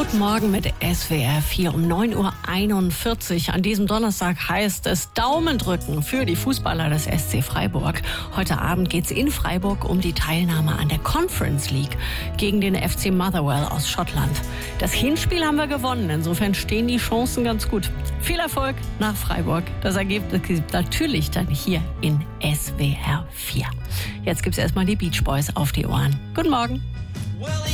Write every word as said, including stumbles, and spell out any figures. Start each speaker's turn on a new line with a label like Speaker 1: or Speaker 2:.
Speaker 1: Guten Morgen mit S W R vier um neun Uhr einundvierzig. An diesem Donnerstag heißt es Daumen drücken für die Fußballer des S C Freiburg. Heute Abend geht's in Freiburg um die Teilnahme an der Conference League gegen den F C Motherwell aus Schottland. Das Hinspiel haben wir gewonnen, insofern stehen die Chancen ganz gut. Viel Erfolg nach Freiburg. Das Ergebnis gibt natürlich dann hier in S W R vier. Jetzt gibt's erstmal die Beach Boys auf die Ohren. Guten Morgen.